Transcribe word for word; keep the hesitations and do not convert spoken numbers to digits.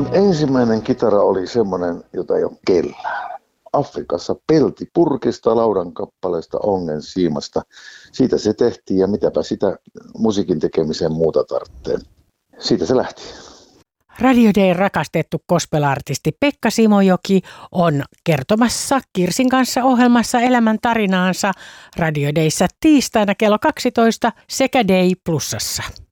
Mun ensimmäinen kitara oli semmoinen, jota ei ole kellään. Afrikassa peltipurkista, laudan kappaleesta, ongen siimasta. Siitä se tehtiin ja mitäpä sitä musiikin tekemiseen muuta tarvitsee. Siitä se lähti. Radio Dayn rakastettu gospel-artisti Pekka Simojoki on kertomassa Kirsin kanssa ohjelmassa elämän tarinaansa Radio Dayssä tiistaina kello kaksitoista sekä Day Plusassa.